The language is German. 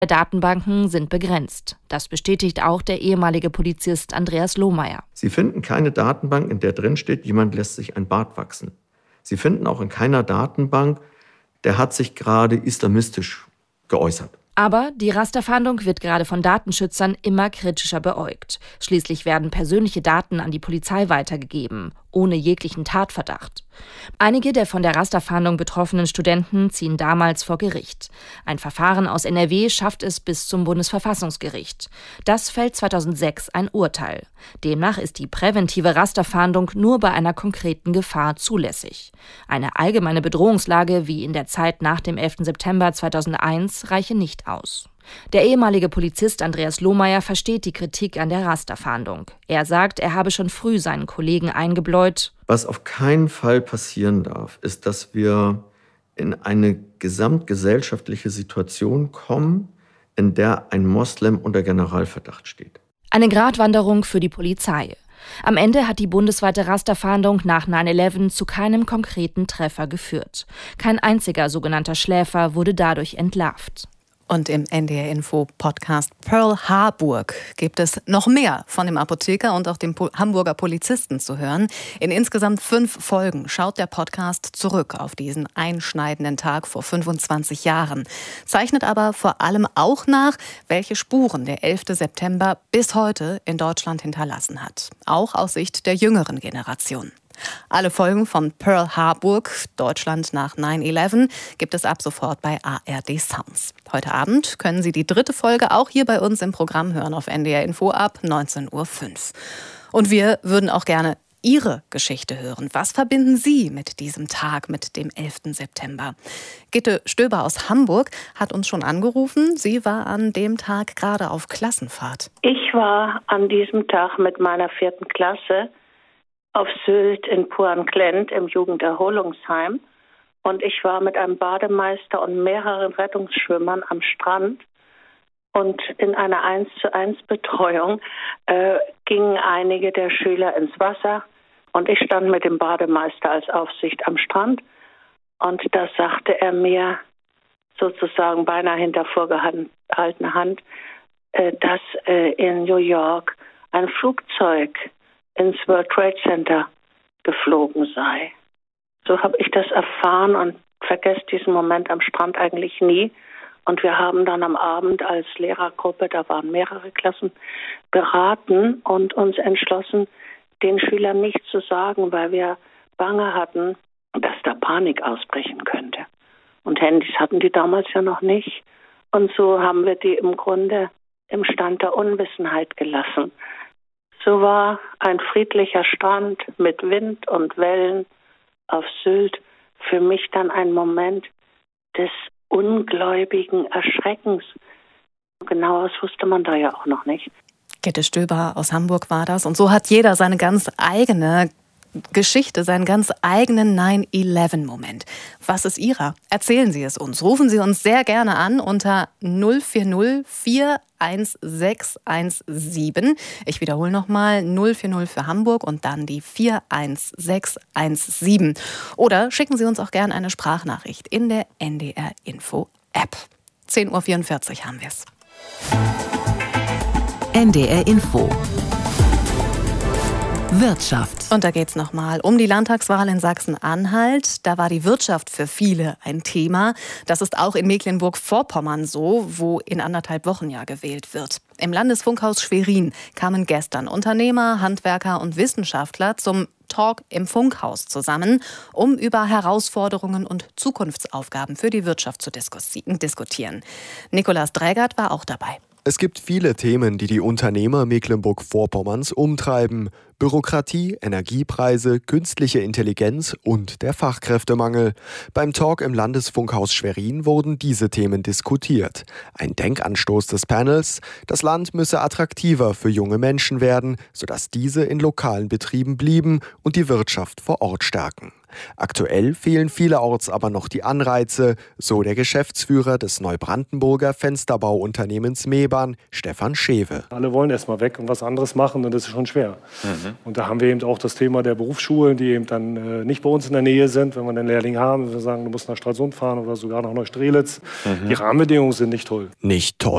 Datenbanken sind begrenzt. Das bestätigt auch der ehemalige Polizist Andreas Lohmeier. Sie finden keine Datenbank, in der drin steht, jemand lässt sich ein Bart wachsen. Sie finden auch in keiner Datenbank, der hat sich gerade islamistisch geäußert. Aber die Rasterfahndung wird gerade von Datenschützern immer kritischer beäugt. Schließlich werden persönliche Daten an die Polizei weitergegeben, ohne jeglichen Tatverdacht. Einige der von der Rasterfahndung betroffenen Studenten ziehen damals vor Gericht. Ein Verfahren aus NRW schafft es bis zum Bundesverfassungsgericht. Das fällt 2006 ein Urteil. Demnach ist die präventive Rasterfahndung nur bei einer konkreten Gefahr zulässig. Eine allgemeine Bedrohungslage wie in der Zeit nach dem 11. September 2001 reiche nicht aus. Der ehemalige Polizist Andreas Lohmeier versteht die Kritik an der Rasterfahndung. Er sagt, er habe schon früh seinen Kollegen eingebläut. Was auf keinen Fall passieren darf, ist, dass wir in eine gesamtgesellschaftliche Situation kommen, in der ein Moslem unter Generalverdacht steht. Eine Gratwanderung für die Polizei. Am Ende hat die bundesweite Rasterfahndung nach 9/11 zu keinem konkreten Treffer geführt. Kein einziger sogenannter Schläfer wurde dadurch entlarvt. Und im NDR Info Podcast Pearl Harburg gibt es noch mehr von dem Apotheker und auch dem Hamburger Polizisten zu hören. In insgesamt 5 Folgen schaut der Podcast zurück auf diesen einschneidenden Tag vor 25 Jahren. Zeichnet aber vor allem auch nach, welche Spuren der 11. September bis heute in Deutschland hinterlassen hat. Auch aus Sicht der jüngeren Generation. Alle Folgen von Pearl Harburg, Deutschland nach 9/11, gibt es ab sofort bei ARD Sounds. Heute Abend können Sie die 3. Folge auch hier bei uns im Programm hören auf NDR Info ab 19:05 Uhr. Und wir würden auch gerne Ihre Geschichte hören. Was verbinden Sie mit diesem Tag, mit dem 11. September? Gitte Stöber aus Hamburg hat uns schon angerufen. Sie war an dem Tag gerade auf Klassenfahrt. Ich war an diesem Tag mit meiner 4. Klasse auf Sylt in Puan-Klent im Jugenderholungsheim. Und ich war mit einem Bademeister und mehreren Rettungsschwimmern am Strand. Und in einer 1:1 Betreuung gingen einige der Schüler ins Wasser. Und ich stand mit dem Bademeister als Aufsicht am Strand. Und da sagte er mir sozusagen beinahe hinter vorgehaltener Hand, dass in New York ein Flugzeug ins World Trade Center geflogen sei. So habe ich das erfahren und vergesse diesen Moment am Strand eigentlich nie. Und wir haben dann am Abend als Lehrergruppe, da waren mehrere Klassen, beraten und uns entschlossen, den Schülern nichts zu sagen, weil wir Bange hatten, dass da Panik ausbrechen könnte. Und Handys hatten die damals ja noch nicht. Und so haben wir die im Grunde im Stand der Unwissenheit gelassen. So war ein friedlicher Strand mit Wind und Wellen auf Sylt für mich dann ein Moment des ungläubigen Erschreckens. Genaueres wusste man da ja auch noch nicht. Gitte Stöber aus Hamburg war das. Und so hat jeder seine ganz eigene Geschichte, seinen ganz eigenen 9/11-Moment. Was ist Ihrer? Erzählen Sie es uns. Rufen Sie uns sehr gerne an unter 040 41617. Ich wiederhole nochmal 040 für Hamburg und dann die 41617. Oder schicken Sie uns auch gerne eine Sprachnachricht in der NDR Info App. 10:44 Uhr haben wir es. NDR Info Wirtschaft. Und da geht es nochmal um die Landtagswahl in Sachsen-Anhalt. Da war die Wirtschaft für viele ein Thema. Das ist auch in Mecklenburg-Vorpommern so, wo in 1,5 Wochen ja gewählt wird. Im Landesfunkhaus Schwerin kamen gestern Unternehmer, Handwerker und Wissenschaftler zum Talk im Funkhaus zusammen, um über Herausforderungen und Zukunftsaufgaben für die Wirtschaft zu diskutieren. Nikolaus Drägert war auch dabei. Es gibt viele Themen, die die Unternehmer Mecklenburg-Vorpommerns umtreiben. Bürokratie, Energiepreise, künstliche Intelligenz und der Fachkräftemangel. Beim Talk im Landesfunkhaus Schwerin wurden diese Themen diskutiert. Ein Denkanstoß des Panels: Das Land müsse attraktiver für junge Menschen werden, sodass diese in lokalen Betrieben blieben und die Wirtschaft vor Ort stärken. Aktuell fehlen vielerorts aber noch die Anreize, so der Geschäftsführer des Neubrandenburger Fensterbauunternehmens Mebahn, Stefan Schewe. Alle wollen erst mal weg und was anderes machen und das ist schon schwer. Und da haben wir eben auch das Thema der Berufsschulen, die eben dann nicht bei uns in der Nähe sind. Wenn wir einen Lehrling haben, wir sagen, du musst nach Stralsund fahren oder sogar nach Neustrelitz. Die Rahmenbedingungen sind nicht toll. Nicht toll.